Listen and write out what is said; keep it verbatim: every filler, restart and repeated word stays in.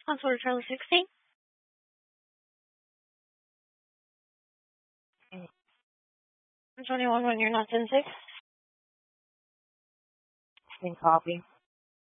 Password Charlie sixteen. I'm twenty-one when you're not ten six. Then copy.